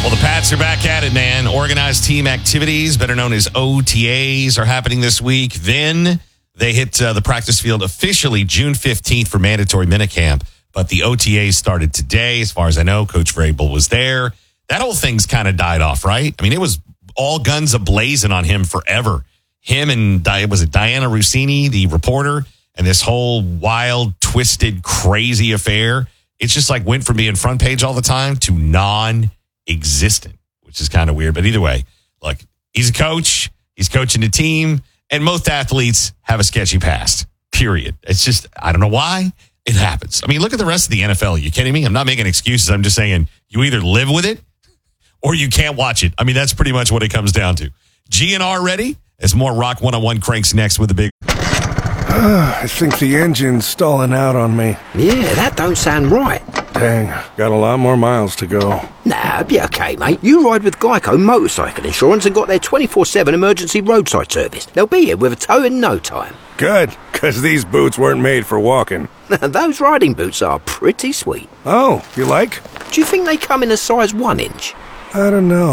Well, the Pats are back at it, man. Organized team activities, better known as OTAs, are happening this week. Then they hit the practice field officially June 15th for mandatory minicamp. But the OTAs started today. As far as I know, Coach Vrabel was there. That whole thing's kind of died off, right? I mean, it was all guns a-blazing on him forever. Him and, was it Diana Rossini, the reporter, and this whole wild, twisted, crazy affair. It's just like went from being front page all the time to non-existent, which is kind of weird. But either way, look, he's a coach. He's coaching the team. And most athletes have a sketchy past, period. It's just, I don't know why it happens. I mean, look at the rest of the NFL. Are you kidding me? I'm not making excuses. I'm just saying you either live with it or you can't watch it. I mean, that's pretty much what it comes down to. GNR ready? As more Rock 101 cranks next with the big... I think the engine's stalling out on me. Yeah, that don't sound right. Dang, got a lot more miles to go. Nah, be okay, mate. You ride with Geico Motorcycle Insurance and got their 24/7 emergency roadside service. They'll be here with a tow in no time. Good, because these boots weren't made for walking. Those riding boots are pretty sweet. Oh, you like? Do you think they come in a size 1 inch? I don't know.